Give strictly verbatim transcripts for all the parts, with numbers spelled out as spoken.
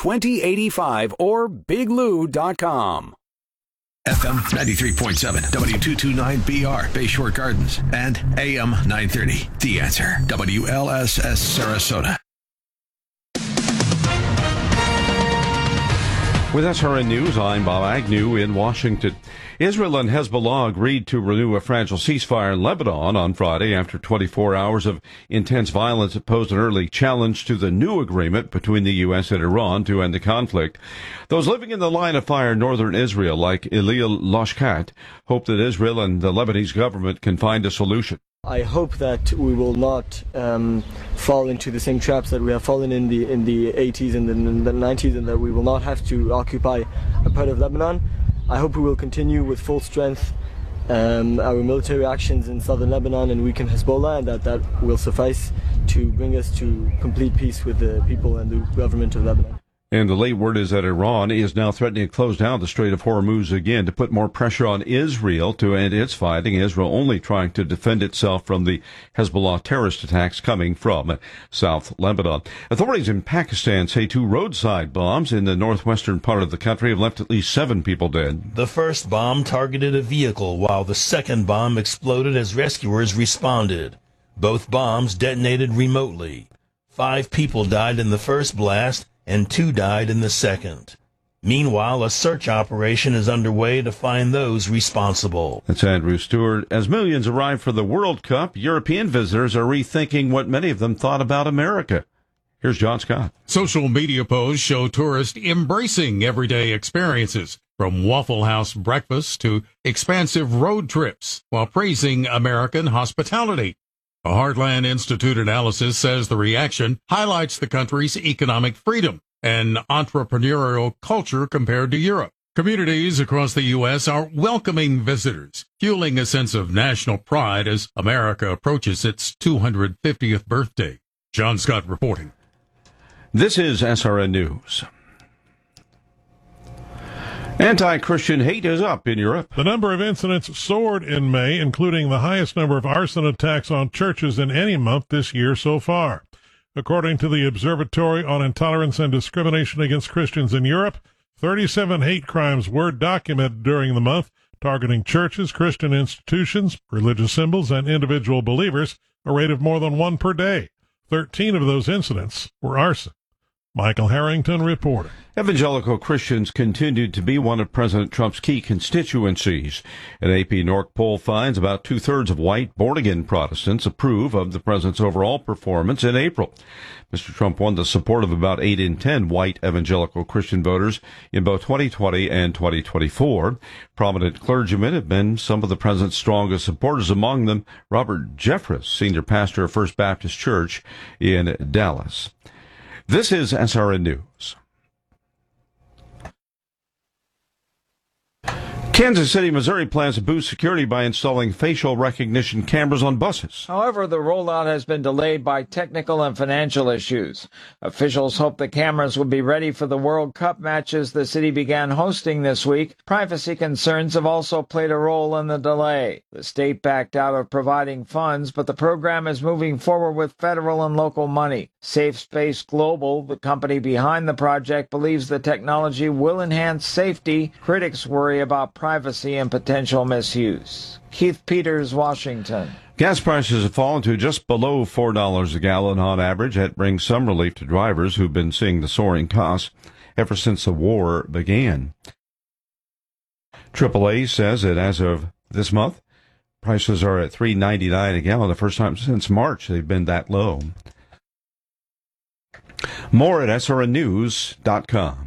twenty eighty-five or big lou dot com. F M ninety-three point seven, W two twenty-nine B R, Bayshore Gardens, and A M nine thirty, The Answer, W L S S Sarasota. With S R N News, I'm Bob Agnew in Washington. Israel and Hezbollah agreed to renew a fragile ceasefire in Lebanon on Friday after twenty-four hours of intense violence that posed an early challenge to the new agreement between the U S and Iran to end the conflict. Those living in the line of fire in northern Israel, like Elil Lashkat, hope that Israel and the Lebanese government can find a solution. I hope that we will not um, fall into the same traps that we have fallen in the in the eighties and in the nineties, and that we will not have to occupy a part of Lebanon. I hope we will continue with full strength um, our military actions in southern Lebanon and weaken Hezbollah, and that that will suffice to bring us to complete peace with the people and the government of Lebanon. And the late word is that Iran is now threatening to close down the Strait of Hormuz again to put more pressure on Israel to end its fighting. Israel only trying to defend itself from the Hezbollah terrorist attacks coming from South Lebanon. Authorities in Pakistan say two roadside bombs in the northwestern part of the country have left at least seven people dead. The first bomb targeted a vehicle, while the second bomb exploded as rescuers responded. Both bombs detonated remotely. Five people died in the first blast, and two died in the second. Meanwhile, a search operation is underway to find those responsible. That's Andrew Stewart. As millions arrive for the World Cup, European visitors are rethinking what many of them thought about America. Here's John Scott. Social media posts show tourists embracing everyday experiences, from Waffle House breakfast to expansive road trips, while praising American hospitality. A Heartland Institute analysis says the reaction highlights the country's economic freedom and entrepreneurial culture compared to Europe. Communities across the U S are welcoming visitors, fueling a sense of national pride as America approaches its two hundred fiftieth birthday. John Scott reporting. This is S R N News. Anti-Christian hate is up in Europe. The number of incidents soared in May, including the highest number of arson attacks on churches in any month this year so far. According to the Observatory on Intolerance and Discrimination Against Christians in Europe, thirty-seven hate crimes were documented during the month, targeting churches, Christian institutions, religious symbols, and individual believers, a rate of more than one per day. Thirteen of those incidents were arson. Michael Harrington reporting. Evangelical Christians continued to be one of President Trump's key constituencies. An A P Norc poll finds about two-thirds of white, born-again Protestants approve of the president's overall performance in April. Mister Trump won the support of about eight in ten white evangelical Christian voters in both twenty twenty and twenty twenty-four. Prominent clergymen have been some of the president's strongest supporters, among them Robert Jeffress, senior pastor of First Baptist Church in Dallas. This is S R N News. Kansas City, Missouri plans to boost security by installing facial recognition cameras on buses. However, the rollout has been delayed by technical and financial issues. Officials hope the cameras will be ready for the World Cup matches the city began hosting this week. Privacy concerns have also played a role in the delay. The state backed out of providing funds, but the program is moving forward with federal and local money. Safe Space Global, the company behind the project, believes the technology will enhance safety. Critics worry about privacy and potential misuse. Keith Peters, Washington. Gas prices have fallen to just below four dollars a gallon on average. That brings some relief to drivers who've been seeing the soaring costs ever since the war began. triple A says that as of this month, prices are at three ninety-nine a gallon, the first time since March they've been that low. More at S R N news dot com.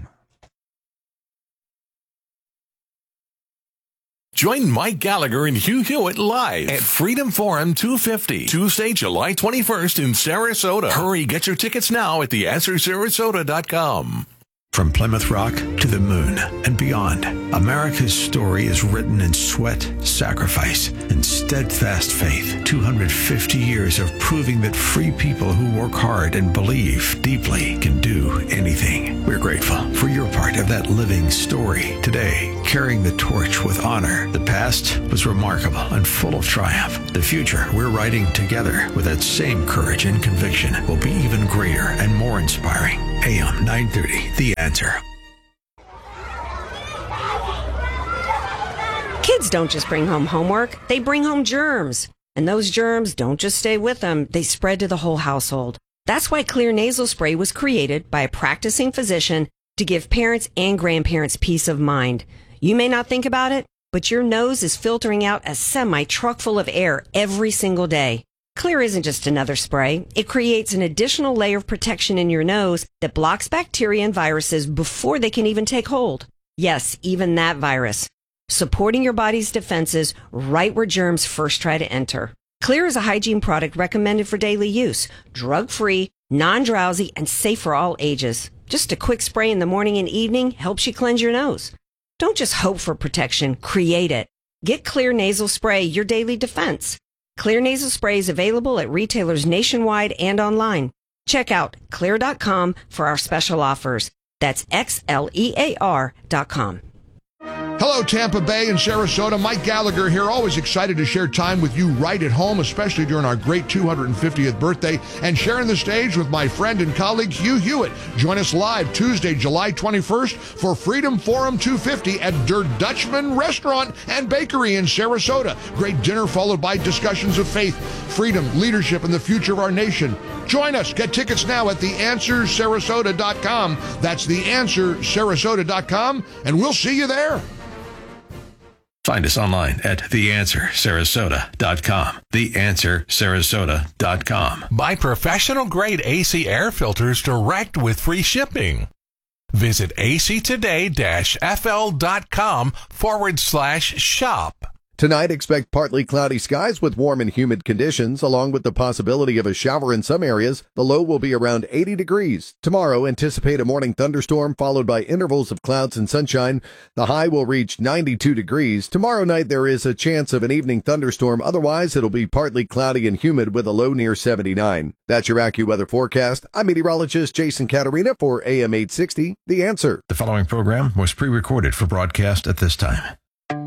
Join Mike Gallagher and Hugh Hewitt live at Freedom Forum two fifty, Tuesday, July twenty-first in Sarasota. Hurry, get your tickets now at the answer sarasota dot com. From Plymouth Rock to the moon and beyond, America's story is written in sweat, sacrifice, and steadfast faith. two hundred fifty years of proving that free people who work hard and believe deeply can do anything. We're grateful for your part of that living story today, carrying the torch with honor. The past was remarkable and full of triumph. The future we're writing together with that same courage and conviction will be even greater and more inspiring. A M nine thirty, The Answer. Kids don't just bring home homework, they bring home germs. And those germs don't just stay with them, they spread to the whole household. That's why Xlear nasal spray was created by a practicing physician to give parents and grandparents peace of mind. You may not think about it, but your nose is filtering out a semi-truck full of air every single day. Xlear isn't just another spray. It creates an additional layer of protection in your nose that blocks bacteria and viruses before they can even take hold. Yes, even that virus. Supporting your body's defenses right where germs first try to enter. Xlear is a hygiene product recommended for daily use, drug-free, non-drowsy, and safe for all ages. Just a quick spray in the morning and evening helps you cleanse your nose. Don't just hope for protection, create it. Get Xlear nasal spray, your daily defense. Xlear nasal spray is available at retailers nationwide and online. Check out xlear dot com for our special offers. That's X L E A R dot com. Hello, Tampa Bay and Sarasota. Mike Gallagher here, always excited to share time with you right at home, especially during our great two hundred fiftieth birthday, and sharing the stage with my friend and colleague, Hugh Hewitt. Join us live Tuesday, July twenty-first for Freedom Forum two fifty at Der Dutchman Restaurant and Bakery in Sarasota. Great dinner followed by discussions of faith, freedom, leadership, and the future of our nation. Join us. Get tickets now at the answer sarasota dot com. That's the answer sarasota dot com, and we'll see you there. Find us online at the answer sarasota dot com. the answer sarasota dot com. Buy professional-grade A C air filters direct with free shipping. Visit actoday-fl.com forward slash shop. Tonight, expect partly cloudy skies with warm and humid conditions, along with the possibility of a shower in some areas. The low will be around eighty degrees. Tomorrow, anticipate a morning thunderstorm followed by intervals of clouds and sunshine. The high will reach ninety-two degrees. Tomorrow night, there is a chance of an evening thunderstorm. Otherwise, it'll be partly cloudy and humid with a low near seventy-nine. That's your AccuWeather forecast. I'm meteorologist Jason Caterina for A M eight sixty, The Answer. The following program was pre-recorded for broadcast at this time.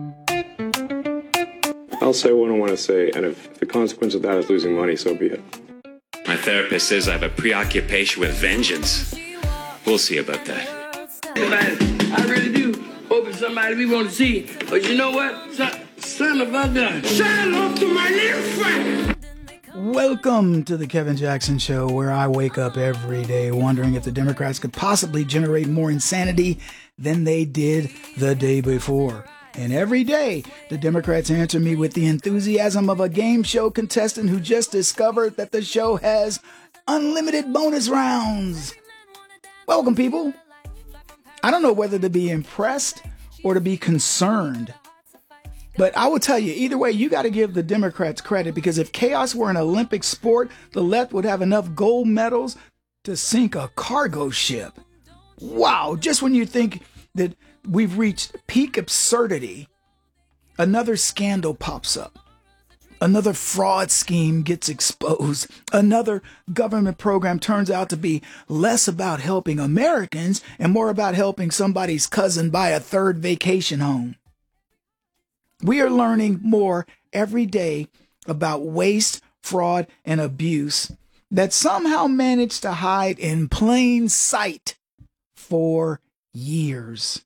I'll say what I want to say, and if the consequence of that is losing money, so be it. My therapist says I have a preoccupation with vengeance. We'll see about that. I really do hope it's somebody we want to see. But you know what? Son, son of a gun. Son off to my little friend. Welcome to the Kevin Jackson Show, where I wake up every day wondering if the Democrats could possibly generate more insanity than they did the day before. And every day, the Democrats answer me with the enthusiasm of a game show contestant who just discovered that the show has unlimited bonus rounds. Welcome, people. I don't know whether to be impressed or to be concerned. But I will tell you, either way, you got to give the Democrats credit, because if chaos were an Olympic sport, the left would have enough gold medals to sink a cargo ship. Wow, just when you think that we've reached peak absurdity, another scandal pops up. Another fraud scheme gets exposed. Another government program turns out to be less about helping Americans and more about helping somebody's cousin buy a third vacation home. We are learning more every day about waste, fraud, and abuse that somehow managed to hide in plain sight for years.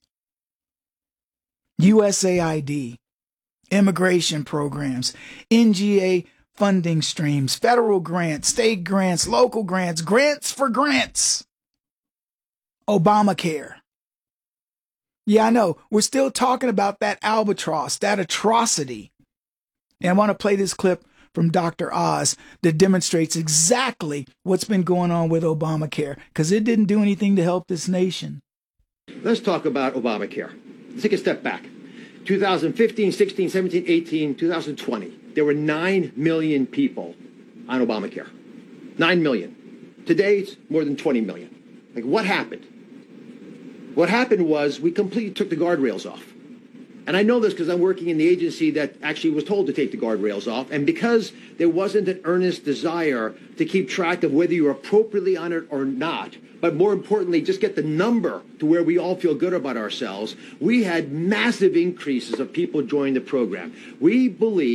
U S A I D, immigration programs, N G A funding streams, federal grants, state grants, local grants, grants for grants, Obamacare. Yeah, I know, we're still talking about that albatross, that atrocity. And I want to play this clip from Doctor Oz that demonstrates exactly what's been going on with Obamacare, because it didn't do anything to help this nation. Let's talk about Obamacare. Let's take a step back. two thousand fifteen, sixteen, seventeen, eighteen, two thousand twenty. There were nine million people on Obamacare. nine million. Today, it's more than twenty million. Like, what happened? What happened was we completely took the guardrails off. And I know this because I'm working in the agency that actually was told to take the guardrails off. And because there wasn't an earnest desire to keep track of whether you were appropriately on it or not, but more importantly, just get the number to where we all feel good about ourselves, we had massive increases of people joining the program. We believe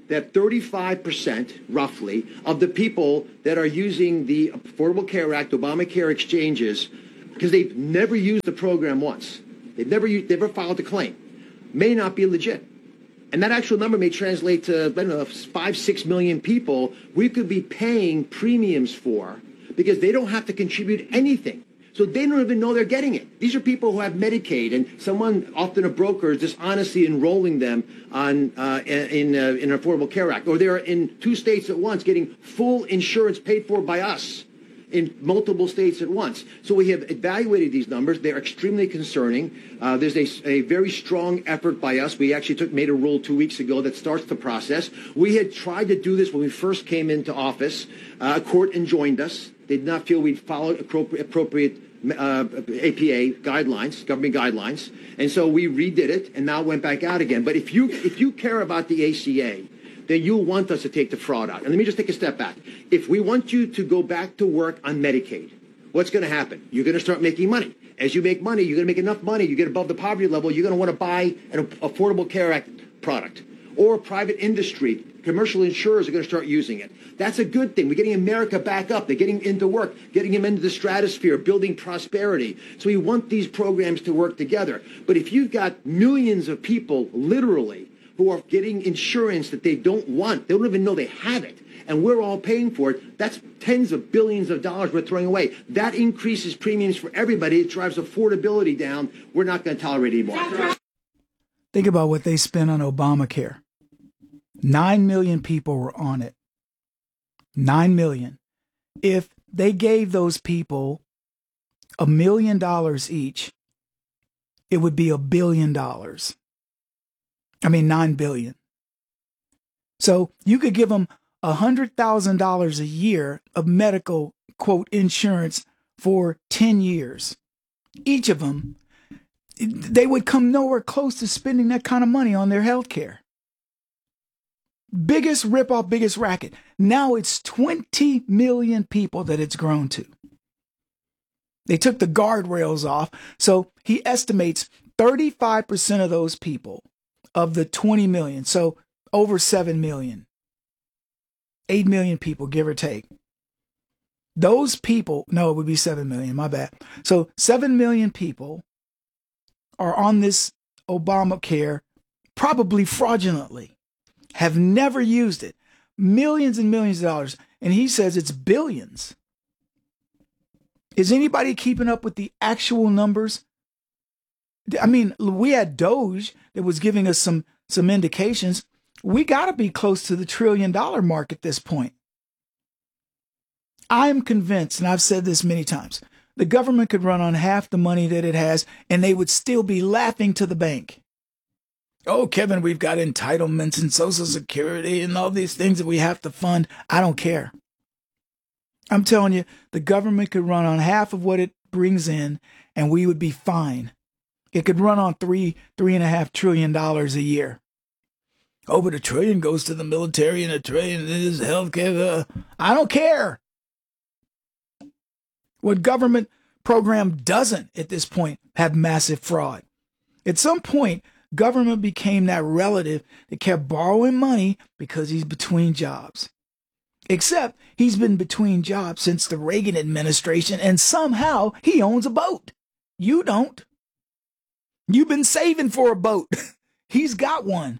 that thirty-five percent, roughly, of the people that are using the Affordable Care Act, Obamacare exchanges, because they've never used the program once, they've never used, never filed a claim, may not be legit. And that actual number may translate to, I don't know, five, six million people we could be paying premiums for because they don't have to contribute anything. So they don't even know they're getting it. These are people who have Medicaid, and someone, often a broker, is dishonestly enrolling them on uh, in uh, in an Affordable Care Act, or they're in two states at once getting full insurance paid for by us in multiple states at once. So we have evaluated these numbers. They're extremely concerning. Uh, there's a, a very strong effort by us. We actually took made a rule two weeks ago that starts the process. We had tried to do this when we first came into office. Uh, a court enjoined us. They did not feel we'd followed appropriate, appropriate uh, A P A guidelines, government guidelines, and so we redid it, and now it went back out again. But if you if you care about the A C A, then you'll want us to take the fraud out. And let me just take a step back. If we want you to go back to work on Medicaid, what's going to happen? You're going to start making money. As you make money, you're going to make enough money. You get above the poverty level, you're going to want to buy an Affordable Care Act product. Or private industry, commercial insurers are going to start using it. That's a good thing. We're getting America back up. They're getting into work, getting them into the stratosphere, building prosperity. So we want these programs to work together. But if you've got millions of people, literally, who are getting insurance that they don't want, they don't even know they have it, and we're all paying for it, that's tens of billions of dollars we're throwing away. That increases premiums for everybody. It drives affordability down. We're not going to tolerate it anymore. Think about what they spent on Obamacare. Nine million people were on it. Nine million. If they gave those people a million dollars each, it would be a billion dollars. I mean, nine billion. So you could give them a hundred thousand dollars a year of medical, quote, insurance for ten years. Each of them, they would come nowhere close to spending that kind of money on their health care. Biggest ripoff, biggest racket. Now it's twenty million people that it's grown to. They took the guardrails off. So he estimates thirty-five percent of those people of the twenty million. So over seven million, eight million people, give or take. Those people, no, it would be seven million, my bad. So seven million people are on this Obamacare, probably fraudulently, have never used it. Millions and millions of dollars. And he says it's billions. Is anybody keeping up with the actual numbers? I mean, we had Doge that was giving us some, some indications. We got to be close to the trillion dollar mark at this point. I'm convinced, and I've said this many times, the government could run on half the money that it has, and they would still be laughing to the bank. Oh, Kevin, we've got entitlements and Social Security and all these things that we have to fund. I don't care. I'm telling you, the government could run on half of what it brings in, and we would be fine. It could run on three, three and a half trillion dollars a year. Oh, but a trillion goes to the military and a trillion is healthcare. Uh, I don't care. What government program doesn't at this point have massive fraud? At some point, government became that relative that kept borrowing money because he's between jobs. Except he's been between jobs since the Reagan administration, and somehow he owns a boat. You don't. You've been saving for a boat. He's got one.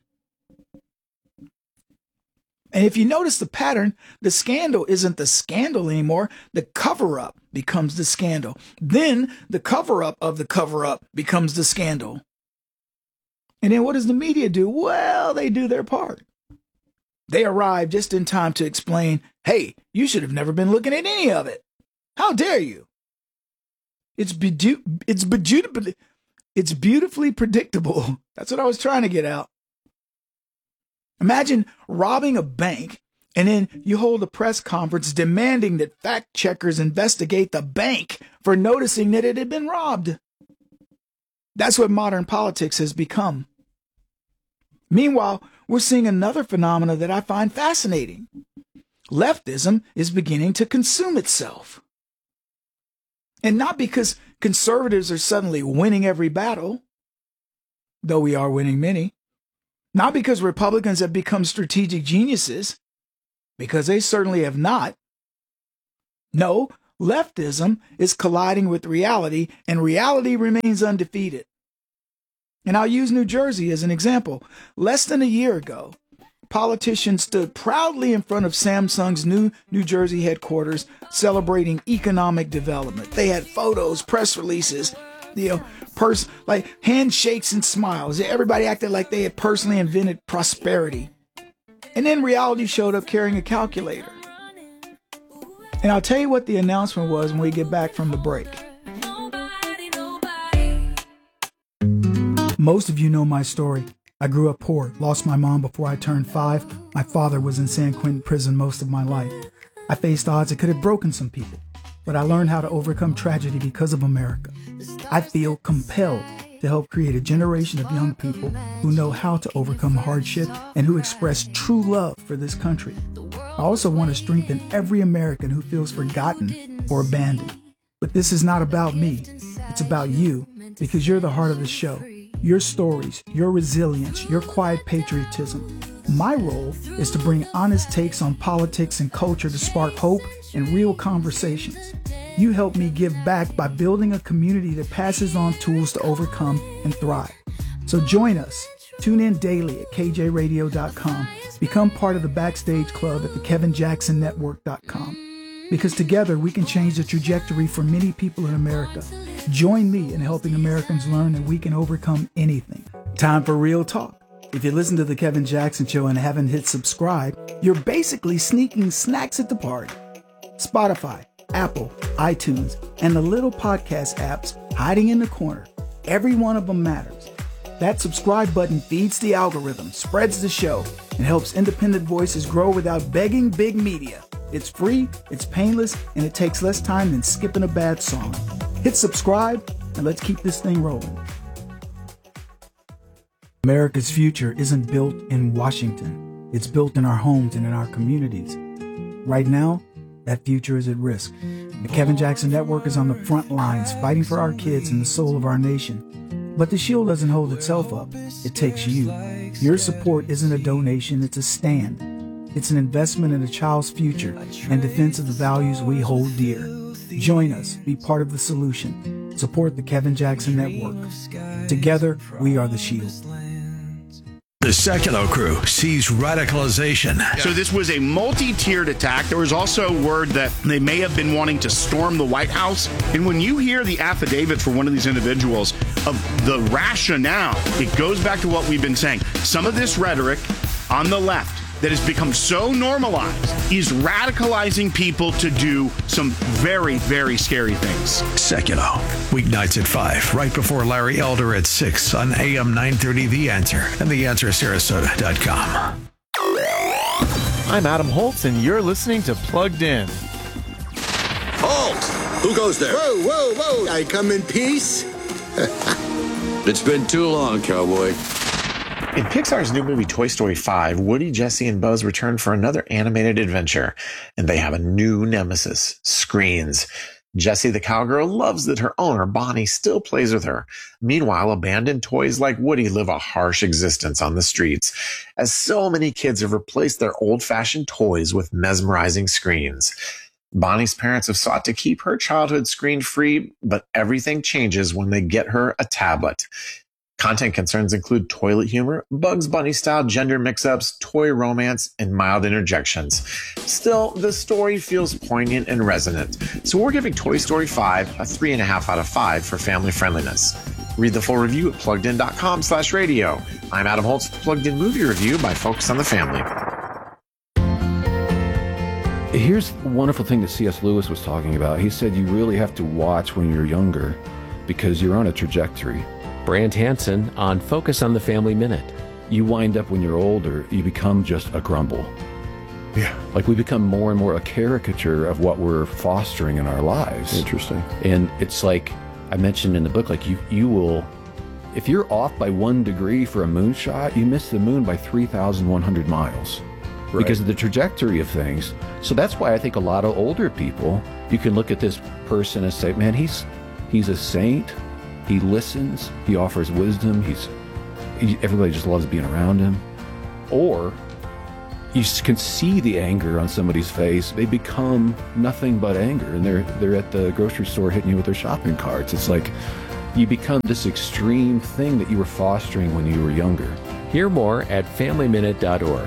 And if you notice the pattern, the scandal isn't the scandal anymore. The cover-up becomes the scandal. Then the cover-up of the cover-up becomes the scandal. And then what does the media do? Well, they do their part. They arrive just in time to explain, hey, you should have never been looking at any of it. How dare you? It's bedu- it's bedu- it's beautifully predictable. That's what I was trying to get out. Imagine robbing a bank and then you hold a press conference demanding that fact checkers investigate the bank for noticing that it had been robbed. That's what modern politics has become. Meanwhile, we're seeing another phenomenon that I find fascinating. Leftism is beginning to consume itself. And not because conservatives are suddenly winning every battle, though we are winning many. Not because Republicans have become strategic geniuses, because they certainly have not. No, leftism is colliding with reality, and reality remains undefeated. And I'll use New Jersey as an example. Less than a year ago, politicians stood proudly in front of Samsung's new New Jersey headquarters celebrating economic development. They had photos, press releases, you know, pers- like handshakes and smiles. Everybody acted like they had personally invented prosperity. And then reality showed up carrying a calculator. And I'll tell you what the announcement was when we get back from the break. Most of you know my story. I grew up poor, lost my mom before I turned five. My father was in San Quentin prison most of my life. I faced odds that could have broken some people, but I learned how to overcome tragedy because of America. I feel compelled to help create a generation of young people who know how to overcome hardship and who express true love for this country. I also want to strengthen every American who feels forgotten or abandoned. But this is not about me. It's about you, because you're the heart of the show. Your stories, your resilience, your quiet patriotism. My role is to bring honest takes on politics and culture to spark hope and real conversations. You help me give back by building a community that passes on tools to overcome and thrive. So join us. Tune in daily at K J radio dot com. Become part of the Backstage Club at the Kevin Jackson Network dot com. Because together we can change the trajectory for many people in America. Join me in helping Americans learn that we can overcome anything. Time for real talk. If you listen to The Kevin Jackson Show and haven't hit subscribe, you're basically sneaking snacks at the party. Spotify, Apple, iTunes, and the little podcast apps hiding in the corner. Every one of them matters. That subscribe button feeds the algorithm, spreads the show, and helps independent voices grow without begging big media. It's free, it's painless, and it takes less time than skipping a bad song. Hit subscribe, and let's keep this thing rolling. America's future isn't built in Washington. It's built in our homes and in our communities. Right now, that future is at risk. The Kevin Jackson Network is on the front lines, fighting for our kids and the soul of our nation. But the shield doesn't hold itself up. It takes you. Your support isn't a donation, it's a stand. It's an investment in a child's future and defense of the values we hold dear. Join us. Be part of the solution. Support the Kevin Jackson Network. Together, we are the shield. The Sekulow crew sees radicalization. So this was a multi-tiered attack. There was also word that they may have been wanting to storm the White House. And when you hear the affidavit for one of these individuals of the rationale, it goes back to what we've been saying. Some of this rhetoric on the left that has become so normalized is radicalizing people to do some very, very scary things. Sekulow, weeknights at five, right before Larry Elder at six on A M nine thirty The Answer and the answer sarasota dot com. I'm Adam Holtz, and you're listening to Plugged In. Halt! Who goes there? Whoa, whoa, whoa! I come in peace? It's been too long, cowboy. In Pixar's new movie Toy Story five, Woody, Jesse, and Buzz return for another animated adventure, and they have a new nemesis, Screens. Jessie the cowgirl loves that her owner, Bonnie, still plays with her. Meanwhile, abandoned toys like Woody live a harsh existence on the streets, as so many kids have replaced their old-fashioned toys with mesmerizing screens. Bonnie's parents have sought to keep her childhood screen-free, but everything changes when they get her a tablet. Content concerns include toilet humor, Bugs Bunny-style gender mix-ups, toy romance, and mild interjections. Still, the story feels poignant and resonant, so we're giving Toy Story five a three point five out of five for family friendliness. Read the full review at pluggedin.com slash radio. I'm Adam Holtz, Plugged In Movie Review by Focus on the Family. Here's the wonderful thing that C S Lewis was talking about. He said you really have to watch when you're younger because you're on a trajectory. Brant Hansen on Focus on the Family Minute. You wind up when you're older, you become just a grumble. Yeah. Like we become more and more a caricature of what we're fostering in our lives. Interesting. And it's like I mentioned in the book, like you, you will, if you're off by one degree for a moonshot, you miss the moon by three thousand one hundred miles. Right. Because of the trajectory of things. So that's why I think a lot of older people, you can look at this person and say, man, he's he's a saint. He listens. He offers wisdom. He's everybody just loves being around him. Or you can see the anger on somebody's face. They become nothing but anger, and they're they're at the grocery store hitting you with their shopping carts. It's like you become this extreme thing that you were fostering when you were younger. Hear more at family minute dot org.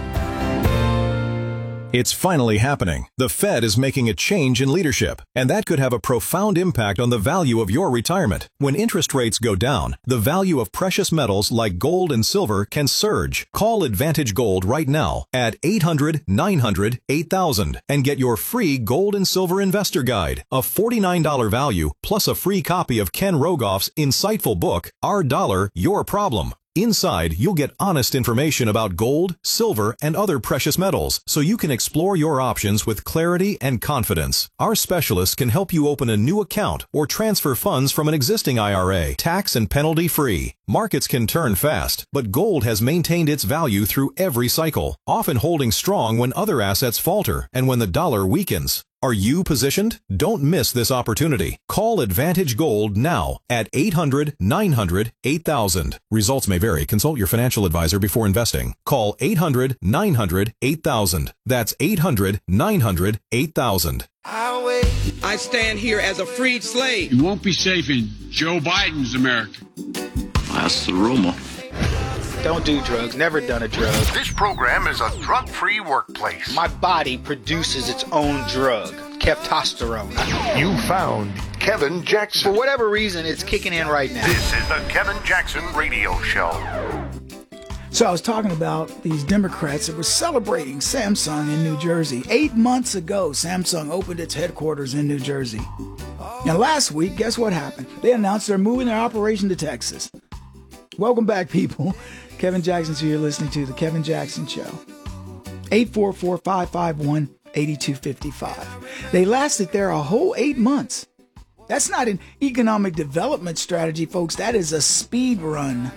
It's finally happening. The Fed is making a change in leadership, and that could have a profound impact on the value of your retirement. When interest rates go down, the value of precious metals like gold and silver can surge. Call Advantage Gold right now at eight hundred, nine hundred, eight thousand and get your free Gold and Silver Investor Guide, a forty-nine dollars value, plus a free copy of Ken Rogoff's insightful book, Our Dollar, Your Problem. Inside, you'll get honest information about gold, silver, and other precious metals, so you can explore your options with clarity and confidence. Our specialists can help you open a new account or transfer funds from an existing I R A, tax and penalty free. Markets can turn fast, but gold has maintained its value through every cycle, often holding strong when other assets falter and when the dollar weakens. Are you positioned? Don't miss this opportunity. Call Advantage Gold now at eight hundred, nine hundred, eight thousand. Results may vary. Consult your financial advisor before investing. Call eight hundred, nine hundred, eight thousand. That's eight hundred, nine hundred, eight thousand. I stand here as a freed slave. You won't be safe in Joe Biden's America. That's the rumor. Don't do drugs. Never done a drug. This program is a drug-free workplace. My body produces its own drug, testosterone. You found Kevin Jackson. For whatever reason, it's kicking in right now. This is the Kevin Jackson Radio Show. So I was talking about these Democrats that were celebrating Samsung in New Jersey. Eight months ago, Samsung opened its headquarters in New Jersey. Now last week, guess what happened? They announced they're moving their operation to Texas. Welcome back, people. Kevin Jackson's here. You're listening to The Kevin Jackson Show. eight four four, five five one, eight two five five. They lasted there a whole eight months. That's not an economic development strategy, folks. That is a speed run.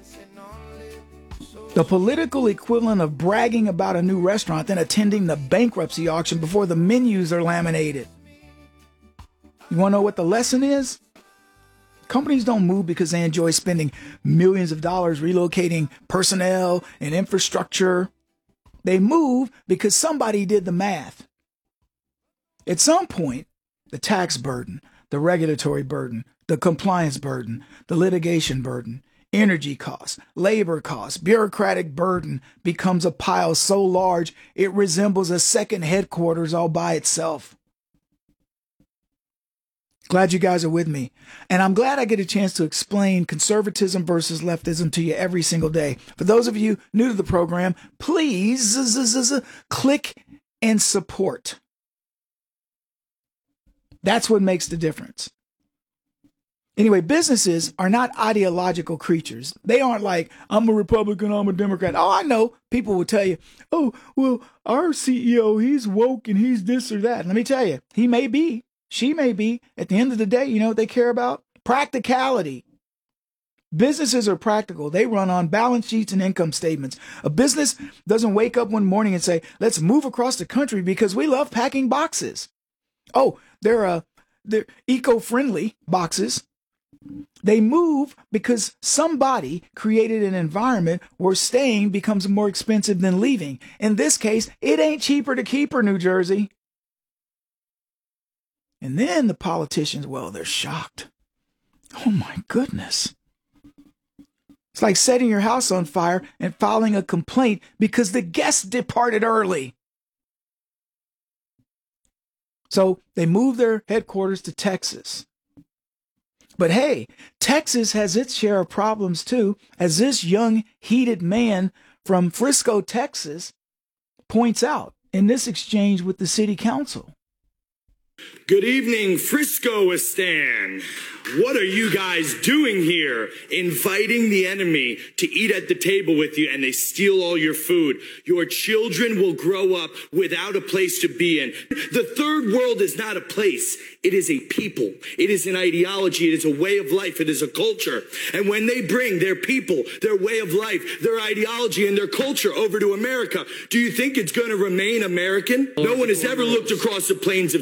The political equivalent of bragging about a new restaurant, then attending the bankruptcy auction before the menus are laminated. You want to know what the lesson is? Companies don't move because they enjoy spending millions of dollars relocating personnel and infrastructure. They move because somebody did the math. At some point, the tax burden, the regulatory burden, the compliance burden, the litigation burden, energy costs, labor costs, bureaucratic burden becomes a pile so large it resembles a second headquarters all by itself. Glad you guys are with me. And I'm glad I get a chance to explain conservatism versus leftism to you every single day. For those of you new to the program, please click and support. That's what makes the difference. Anyway, businesses are not ideological creatures. They aren't like, I'm a Republican, I'm a Democrat. Oh, I know. People will tell you, oh, well, our C E O, he's woke and he's this or that. Let me tell you, he may be. She may be. At the end of the day, you know what they care about? Practicality. Businesses are practical. They run on balance sheets and income statements. A business doesn't wake up one morning and say, let's move across the country because we love packing boxes. Oh, they're, uh, they're eco-friendly boxes. They move because somebody created an environment where staying becomes more expensive than leaving. In this case, it ain't cheaper to keep her, New Jersey. And then the politicians, well, they're shocked. Oh my goodness. It's like setting your house on fire and filing a complaint because the guests departed early. So they moved their headquarters to Texas. But hey, Texas has its share of problems too, as this young, heated man from Frisco, Texas, points out in this exchange with the city council. Good evening, Frisco-istan. What are you guys doing here? Inviting the enemy to eat at the table with you and they steal all your food. Your children will grow up without a place to be in. The third world is not a place. It is a people. It is an ideology. It is a way of life. It is a culture. And when they bring their people, their way of life, their ideology, and their culture over to America, do you think it's going to remain American? No one has ever looked across the plains of Texas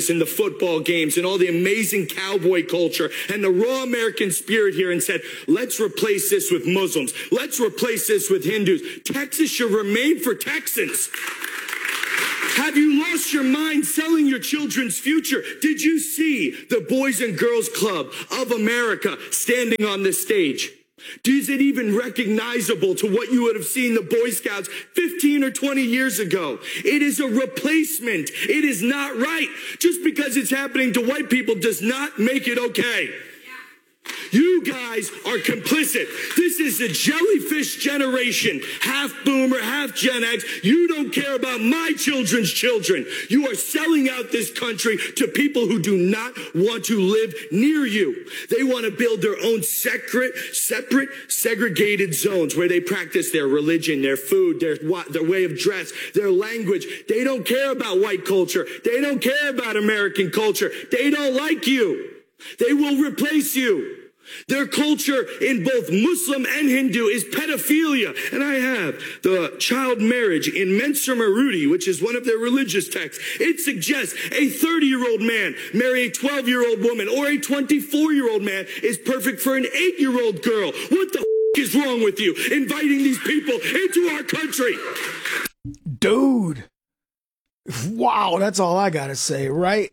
practice and the football games and all the amazing cowboy culture and the raw American spirit here and said, let's replace this with Muslims. Let's replace this with Hindus. Texas should remain for Texans. Have you lost your mind selling your children's future? Did you see the Boys and Girls Club of America standing on the stage? Is it even recognizable to what you would have seen the Boy Scouts fifteen or twenty years ago? It is a replacement. It is not right. Just because it's happening to white people does not make it okay. You guys are complicit. This is the jellyfish generation, half boomer, half Gen X. You don't care about my children's children. You are selling out this country to people who do not want to live near you. They want to build their own separate, separate, segregated zones where they practice their religion, their food, their, their way of dress, their language. They don't care about white culture. They don't care about American culture. They don't like you. They will replace you. Their culture in both Muslim and Hindu is pedophilia. And I have the child marriage in Mensur Marudi, which is one of their religious texts. It suggests a thirty-year-old man marry a twelve-year-old woman, or a twenty-four-year-old man is perfect for an eight-year-old girl. What the f- is wrong with you inviting these people into our country? Dude. Wow, that's all I gotta say, right?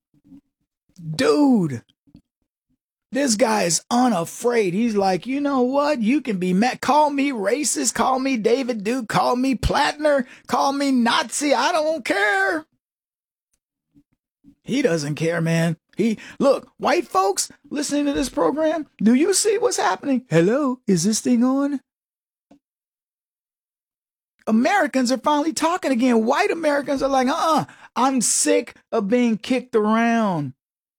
Dude. This guy is unafraid. He's like, you know what? You can be mad. Call me racist. Call me David Duke. Call me Plattner. Call me Nazi. I don't care. He doesn't care, man. He look, white folks listening to this program. Do you see what's happening? Hello, is this thing on? Americans are finally talking again. White Americans are like, uh-uh, I'm sick of being kicked around.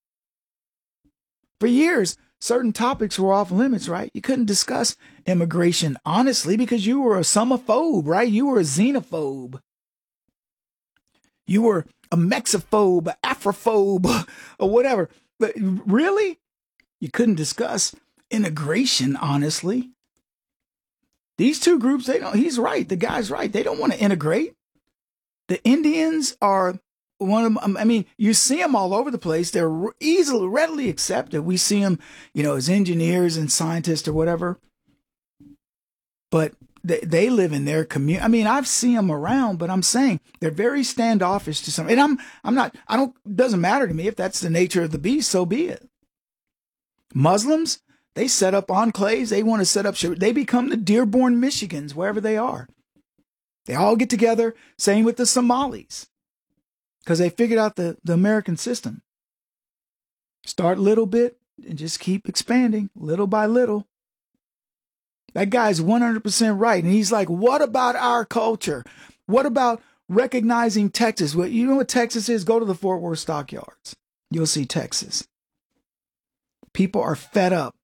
For years, certain topics were off limits, right? You couldn't discuss immigration honestly because you were a Islamophobe, right? You were a xenophobe. You were a Mexophobe, a Afrophobe, or whatever. But really, you couldn't discuss integration honestly. These two groups, they don't, he's right. The guy's right. They don't want to integrate. The Indians are one of them. I mean, you see them all over the place. They're easily, readily accepted. We see them, you know, as engineers and scientists or whatever. But they, they live in their community. I mean, I've seen them around, but I'm saying they're very standoffish to some. And I'm, I'm not, I don't, doesn't matter to me if that's the nature of the beast, so be it. Muslims, they set up enclaves. They want to set up, they become the Dearborn, Michigans, wherever they are. They all get together. Same with the Somalis. Because they figured out the, the American system. Start little bit and just keep expanding little by little. That guy's one hundred percent right. And he's like, what about our culture? What about recognizing Texas? Well, you know what Texas is? Go to the Fort Worth stockyards. You'll see Texas. People are fed up.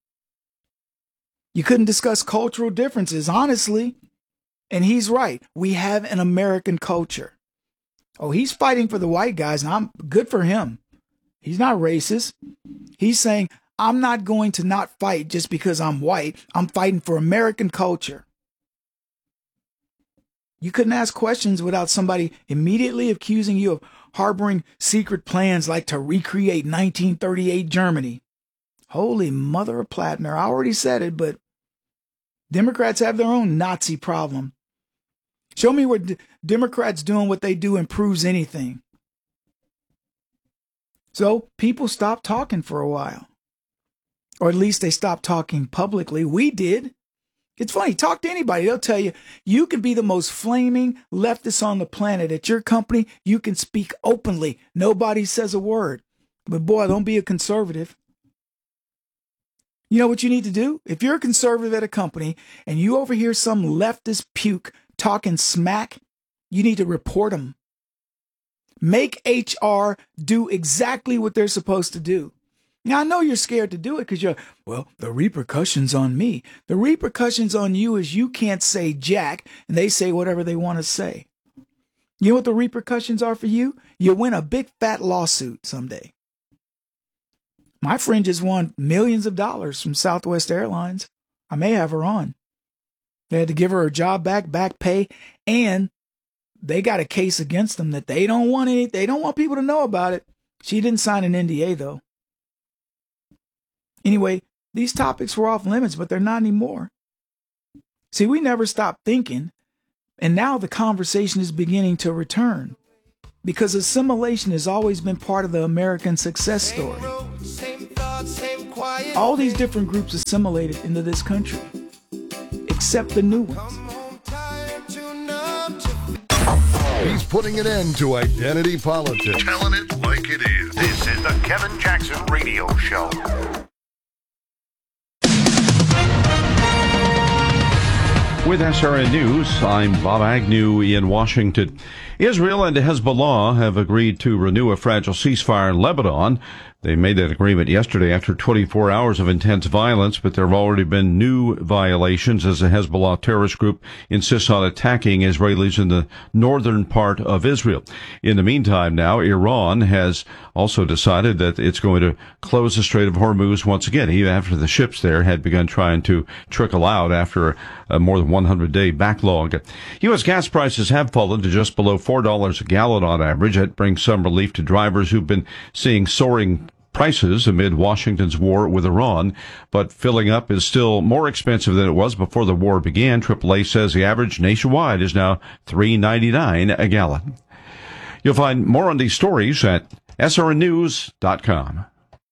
You couldn't discuss cultural differences, honestly. And he's right. We have an American culture. Oh, he's fighting for the white guys, and I'm good for him. He's not racist. He's saying, I'm not going to not fight just because I'm white. I'm fighting for American culture. You couldn't ask questions without somebody immediately accusing you of harboring secret plans like to recreate nineteen thirty-eight Germany. Holy mother of Plattner. I already said it, but Democrats have their own Nazi problem. Show me where D- Democrats doing what they do improves anything. So people stopped talking for a while. Or at least they stopped talking publicly. We did. It's funny. Talk to anybody. They'll tell you, you can be the most flaming leftist on the planet. At your company, you can speak openly. Nobody says a word. But boy, don't be a conservative. You know what you need to do? If you're a conservative at a company and you overhear some leftist puke talking smack, you need to report them. Make H R do exactly what they're supposed to do. Now, I know you're scared to do it because you're, well, the repercussions on me. The repercussions on you is you can't say jack and they say whatever they want to say. You know what the repercussions are for you? You win a big fat lawsuit someday. My friend just won millions of dollars from Southwest Airlines. I may have her on. They had to give her her job back, back pay, and they got a case against them that they don't want any, they don't want people to know about it. She didn't sign an N D A, though. Anyway, these topics were off limits, but they're not anymore. See, we never stopped thinking, and now the conversation is beginning to return, because assimilation has always been part of the American success story. All these different groups assimilated into this country, except the new ones. He's putting an end to identity politics. Telling it like it is. This is the Kevin Jackson Radio Show. With S R N News, I'm Bob Agnew in Washington. Israel and Hezbollah have agreed to renew a fragile ceasefire in Lebanon. They made that agreement yesterday after twenty-four hours of intense violence, but there have already been new violations as the Hezbollah terrorist group insists on attacking Israelis in the northern part of Israel. In the meantime now, Iran has also decided that it's going to close the Strait of Hormuz once again, even after the ships there had begun trying to trickle out after a more than one hundred day backlog. U S gas prices have fallen to just below four dollars a gallon on average. That brings some relief to drivers who've been seeing soaring prices amid Washington's war with Iran, but filling up is still more expensive than it was before the war began. triple A says the average nationwide is now three ninety-nine a gallon. You'll find more on these stories at S R N news dot com.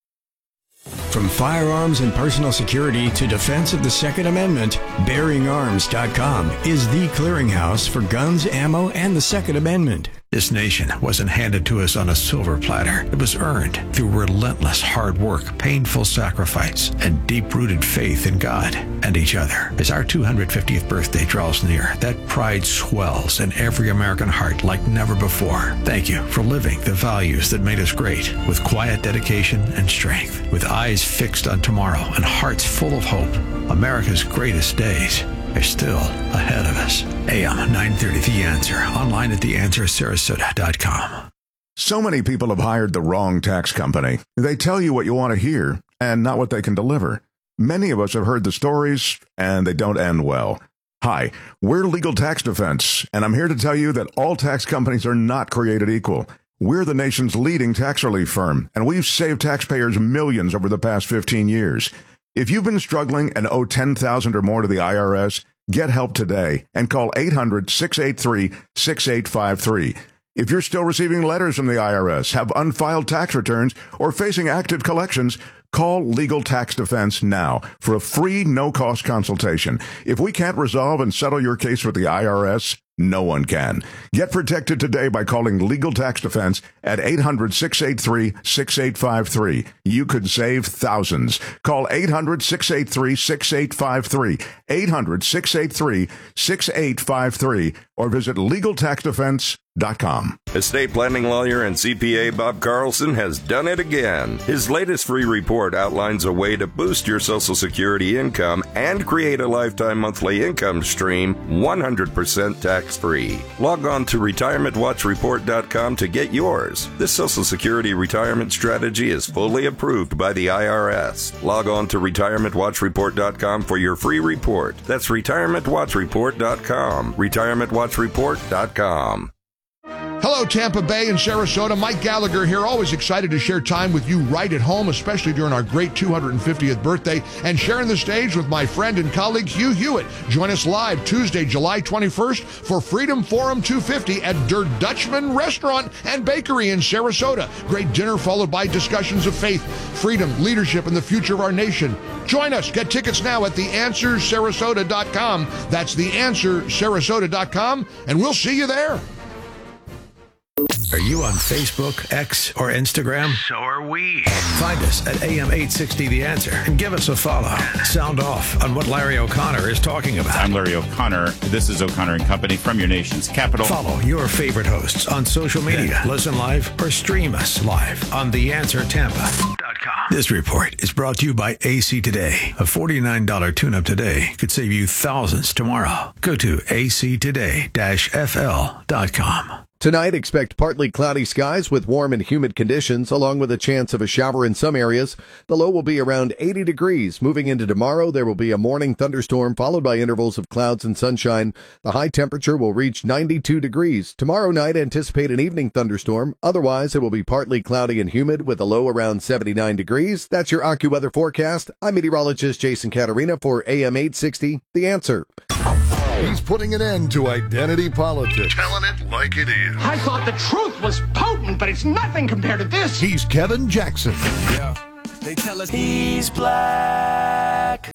From firearms and personal security to defense of the Second Amendment, Bearing Arms dot com is the clearinghouse for guns, ammo, and the Second Amendment. This nation wasn't handed to us on a silver platter. It was earned through relentless hard work, painful sacrifice, and deep-rooted faith in God and each other. As our two hundred fiftieth birthday draws near, that pride swells in every American heart like never before. Thank you for living the values that made us great with quiet dedication and strength. With eyes fixed on tomorrow and hearts full of hope, America's greatest days are still ahead of us. A M nine thirty The Answer. Online at the answer sarasota dot com. So many people have hired the wrong tax company. They tell you what you want to hear and not what they can deliver. Many of us have heard the stories, and they don't end well. Hi, we're Legal Tax Defense, and I'm here to tell you that all tax companies are not created equal. We're the nation's leading tax relief firm, and we've saved taxpayers millions over the past fifteen years. If you've been struggling and owe ten thousand dollars or more to the I R S, get help today and call eight hundred, six eight three, six eight five three. If you're still receiving letters from the I R S, have unfiled tax returns, or facing active collections, call Legal Tax Defense now for a free, no-cost consultation. If we can't resolve and settle your case with the I R S, no one can. Get protected today by calling Legal Tax Defense at eight hundred, six eight three, six eight five three. You could save thousands. Call eight hundred, six eight three, six eight five three, eight hundred, six eight three, six eight five three, or visit legal tax defense dot com. Estate planning lawyer and C P A Bob Carlson has done it again. His latest free report outlines a way to boost your Social Security income and create a lifetime monthly income stream one hundred percent tax-free. Log on to retirement watch report dot com to get yours. This Social Security retirement strategy is fully approved by the I R S. Log on to retirement watch report dot com for your free report. That's retirement watch report dot com. retirement watch report dot com. Hello, Tampa Bay and Sarasota. Mike Gallagher here, always excited to share time with you right at home, especially during our great two hundred fiftieth birthday, and sharing the stage with my friend and colleague Hugh Hewitt. Join us live Tuesday, July twenty-first for Freedom Forum two fifty at Der Dutchman Restaurant and Bakery in Sarasota. Great dinner followed by discussions of faith, freedom, leadership, and the future of our nation. Join us. Get tickets now at the answer sarasota dot com. That's the answer sarasota dot com, and we'll see you there. Are you on Facebook, X, or Instagram? So are we. Find us at A M eight sixty The Answer and give us a follow. Sound off on what Larry O'Connor is talking about. I'm Larry O'Connor. This is O'Connor and Company from your nation's capital. Follow your favorite hosts on social media. Listen live or stream us live on the answer tampa dot com. This report is brought to you by A C Today. A forty-nine dollars tune-up today could save you thousands tomorrow. Go to A C today dash F L dot com. Tonight, expect partly cloudy skies with warm and humid conditions, along with a chance of a shower in some areas. The low will be around eighty degrees. Moving into tomorrow, there will be a morning thunderstorm followed by intervals of clouds and sunshine. The high temperature will reach ninety-two degrees. Tomorrow night, anticipate an evening thunderstorm. Otherwise, it will be partly cloudy and humid with a low around seventy-nine degrees. That's your AccuWeather forecast. I'm meteorologist Jason Caterina for A M eight sixty, The Answer. He's putting an end to identity politics. Telling it like it is. I thought the truth was potent, but it's nothing compared to this. He's Kevin Jackson. Yeah. They tell us he's black.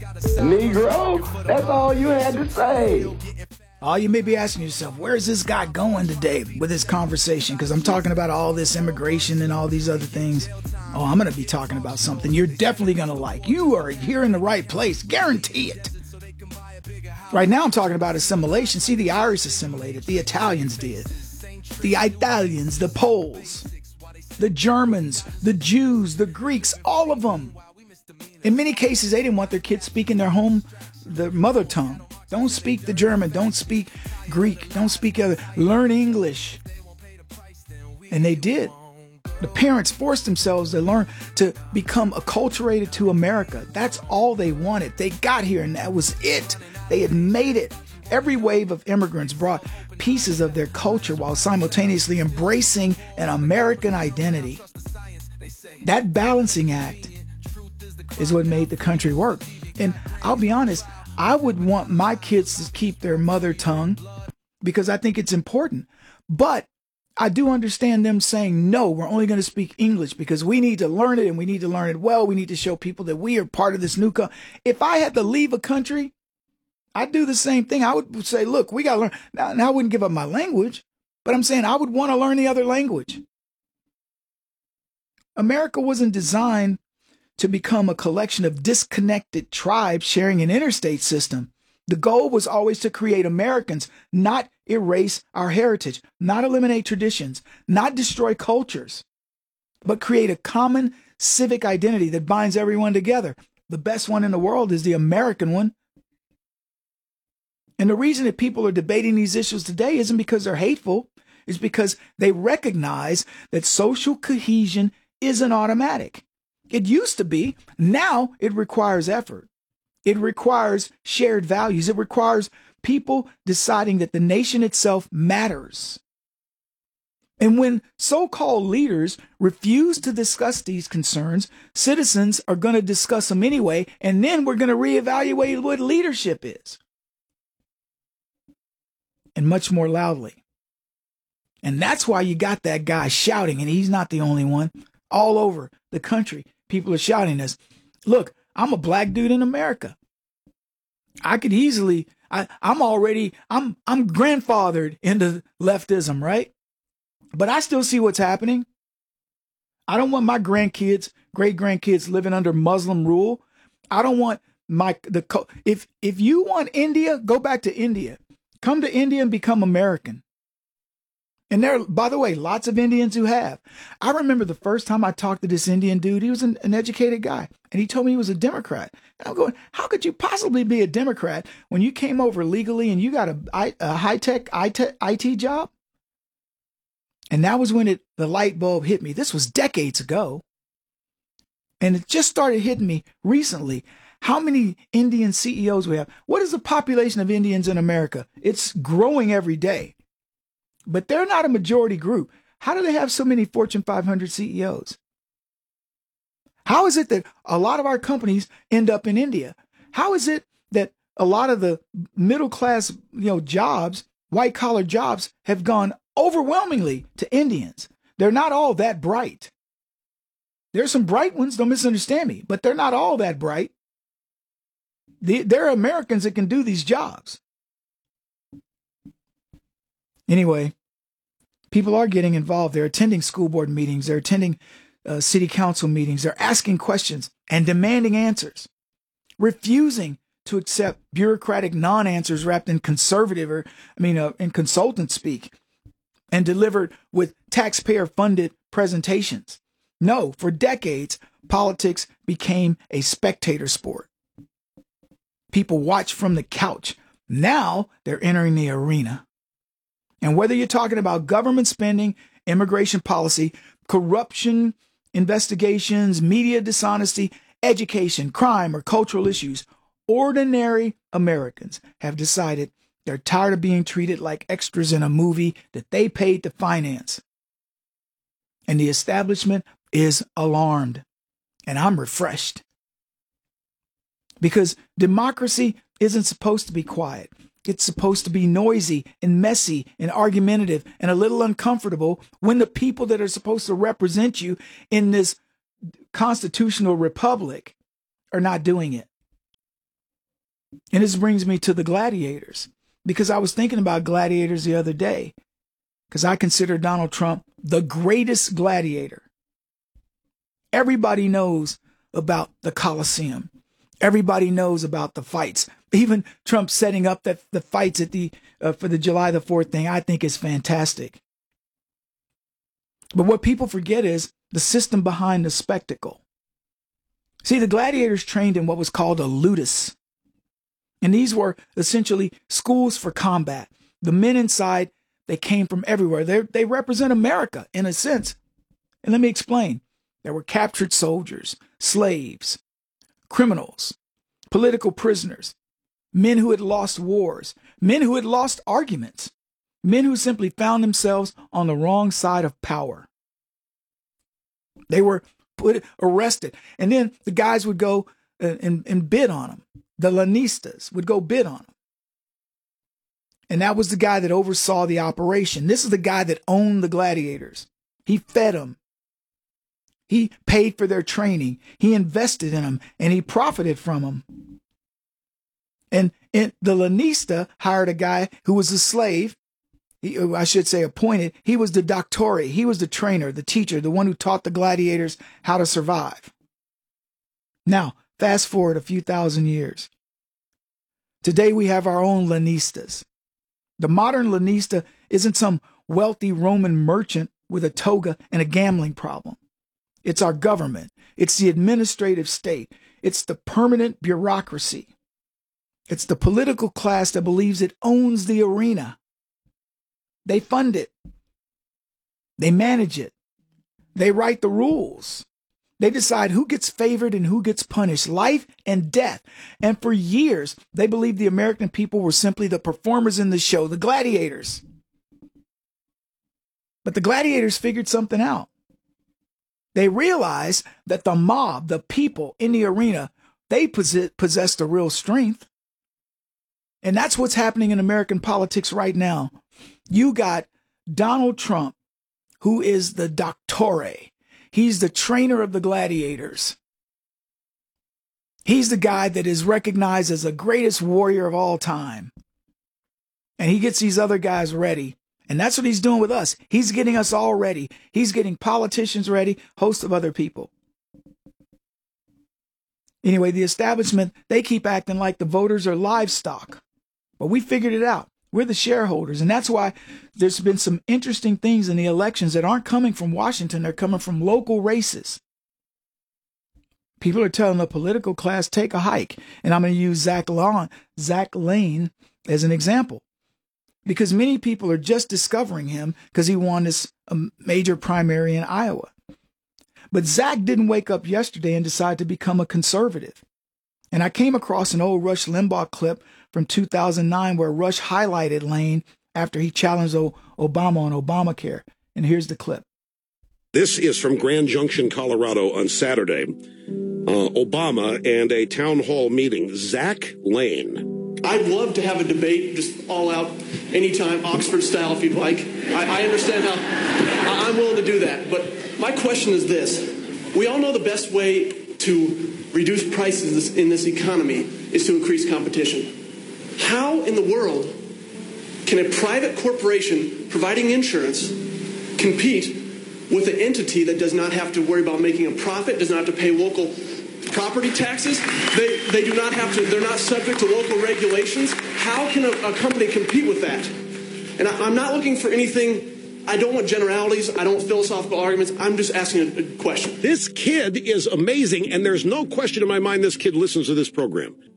Negro, that's all you had to say. Oh, you may be asking yourself, where's this guy going today with this conversation? Because I'm talking about all this immigration and all these other things. Oh, I'm going to be talking about something you're definitely going to like. You are here in the right place. Guarantee it. Right now I'm talking about assimilation. See, the Irish assimilated. The Italians did. The Italians, the Poles, the Germans, the Jews, the Greeks, all of them. In many cases, they didn't want their kids speaking their home, their mother tongue. Don't speak the German. Don't speak Greek. Don't speak other. Learn English. And they did. The parents forced themselves to learn to become acculturated to America. That's all they wanted. They got here and that was it. They had made it. Every wave of immigrants brought pieces of their culture while simultaneously embracing an American identity. That balancing act is what made the country work. And I'll be honest, I would want my kids to keep their mother tongue because I think it's important. But I do understand them saying, no, we're only going to speak English because we need to learn it and we need to learn it well. We need to show people that we are part of this new country. If I had to leave a country, I'd do the same thing. I would say, look, we got to learn. Now, now I wouldn't give up my language, but I'm saying I would want to learn the other language. America wasn't designed to become a collection of disconnected tribes sharing an interstate system. The goal was always to create Americans, not erase our heritage, not eliminate traditions, not destroy cultures, but create a common civic identity that binds everyone together. The best one in the world is the American one. And the reason that people are debating these issues today isn't because they're hateful. It's because they recognize that social cohesion isn't automatic. It used to be. Now it requires effort. It requires shared values. It requires people deciding that the nation itself matters. And when so-called leaders refuse to discuss these concerns, citizens are going to discuss them anyway, and then we're going to reevaluate what leadership is. And much more loudly. And that's why you got that guy shouting, and he's not the only one. All over the country, people are shouting this. Look, I'm a black dude in America. I could easily, I, I'm already, I'm, I'm grandfathered into leftism, right? But I still see what's happening. I don't want my grandkids, great grandkids living under Muslim rule. I don't want my, the, if, if you want India, go back to India. Come to India and become American. And there, by the way, lots of Indians who have. I remember the first time I talked to this Indian dude, he was an, an educated guy, and he told me he was a Democrat. And I'm going, how could you possibly be a Democrat when you came over legally and you got a, a high-tech I T job? And that was when it the light bulb hit me. This was decades ago. And it just started hitting me recently. How many Indian C E Os we have? What is the population of Indians in America? It's growing every day. But they're not a majority group. How do they have so many Fortune five hundred C E Os? How is it that a lot of our companies end up in India? How is it that a lot of the middle class, you know, jobs, white collar jobs have gone overwhelmingly to Indians? They're not all that bright. There's some bright ones, don't misunderstand me, but they're not all that bright. There are Americans that can do these jobs. Anyway, people are getting involved. They're attending school board meetings. They're attending uh, city council meetings. They're asking questions and demanding answers, refusing to accept bureaucratic non-answers wrapped in conservative or, I mean, uh, in consultant speak and delivered with taxpayer-funded presentations. No, for decades, politics became a spectator sport. People watch from the couch. Now they're entering the arena. And whether you're talking about government spending, immigration policy, corruption, investigations, media dishonesty, education, crime, or cultural issues, ordinary Americans have decided they're tired of being treated like extras in a movie that they paid to finance. And the establishment is alarmed. And I'm refreshed. Because democracy isn't supposed to be quiet. It's supposed to be noisy and messy and argumentative and a little uncomfortable when the people that are supposed to represent you in this constitutional republic are not doing it. And this brings me to the gladiators, because I was thinking about gladiators the other day, because I consider Donald Trump the greatest gladiator. Everybody knows about the Colosseum. Everybody knows about the fights. Even Trump setting up that the fights at the uh, for the July the fourth thing, I think is fantastic. But what people forget is the system behind the spectacle. See, the gladiators trained in what was called a ludus. And these were essentially schools for combat. The men inside, they came from everywhere. They they represent America in a sense. And let me explain. There were captured soldiers, slaves, criminals, political prisoners, men who had lost wars, men who had lost arguments, men who simply found themselves on the wrong side of power. They were put arrested. And then the guys would go and, and bid on them. The Lanistas would go bid on them. And that was the guy that oversaw the operation. This is the guy that owned the gladiators. He fed them. He paid for their training. He invested in them and he profited from them. And, and the Lanista hired a guy who was a slave. He, I should say appointed. He was the doctore. He was the trainer, the teacher, the one who taught the gladiators how to survive. Now, fast forward a few thousand years. Today we have our own Lanistas. The modern Lanista isn't some wealthy Roman merchant with a toga and a gambling problem. It's our government. It's the administrative state. It's the permanent bureaucracy. It's the political class that believes it owns the arena. They fund it. They manage it. They write the rules. They decide who gets favored and who gets punished, life and death. And for years, they believed the American people were simply the performers in the show, the gladiators. But the gladiators figured something out. They realized that the mob, the people in the arena, they possess, possess the real strength. And that's what's happening in American politics right now. You got Donald Trump, who is the doctore. He's the trainer of the gladiators. He's the guy that is recognized as the greatest warrior of all time. And he gets these other guys ready. And that's what he's doing with us. He's getting us all ready. He's getting politicians ready, host of other people. Anyway, the establishment, they keep acting like the voters are livestock. But we figured it out. We're the shareholders. And that's why there's been some interesting things in the elections that aren't coming from Washington. They're coming from local races. People are telling the political class, take a hike. And I'm going to use Zach Lane, Zach Lane as an example. Because many people are just discovering him because he won this um, major primary in Iowa. But Zach didn't wake up yesterday and decide to become a conservative. And I came across an old Rush Limbaugh clip from two thousand nine where Rush highlighted Lane after he challenged o- Obama on Obamacare. And here's the clip. This is from Grand Junction, Colorado on Saturday. Uh, Obama and a town hall meeting. Zach Lane. I'd love to have a debate, just all out, anytime, Oxford style, if you'd like. I, I understand how I'm willing to do that. But my question is this. We all know the best way to reduce prices in this economy is to increase competition. How in the world can a private corporation providing insurance compete with an entity that does not have to worry about making a profit, does not have to pay local property taxes? They they do not have to, they're not subject to local regulations. How can a, a company compete with that? And I, I'm not looking for anything, I don't want generalities, I don't want philosophical arguments, I'm just asking a, a question. This kid is amazing, and there's no question in my mind this kid listens to this program.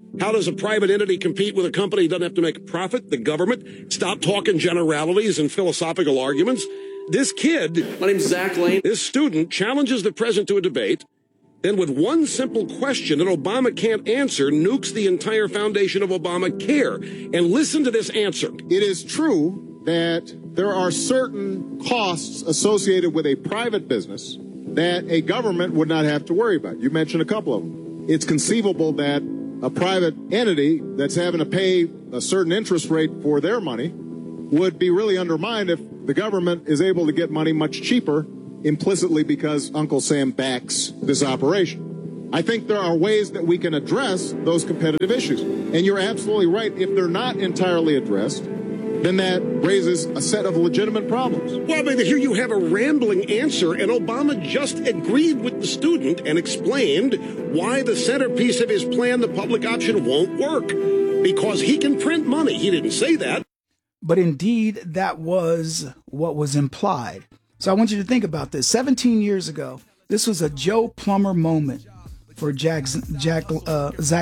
How does a private entity compete with a company that doesn't have to make a profit? The government? Stop talking generalities and philosophical arguments. This kid, my name's Zach Lane. This student challenges the president to a debate, then with one simple question that Obama can't answer, nukes the entire foundation of Obamacare. And listen to this answer. It is true that there are certain costs associated with a private business that a government would not have to worry about. You mentioned a couple of them. It's conceivable that a private entity that's having to pay a certain interest rate for their money would be really undermined if the government is able to get money much cheaper implicitly because Uncle Sam backs this operation. I think there are ways that we can address those competitive issues. And you're absolutely right. If they're not entirely addressed, then that raises a set of legitimate problems. Well, but here you have a rambling answer, and Obama just agreed with the student and explained why the centerpiece of his plan, the public option, won't work. Because he can print money. He didn't say that. But indeed, that was what was implied. So I want you to think about this. seventeen years ago, this was a Joe Plumber moment for Jack, Jack, uh, Zach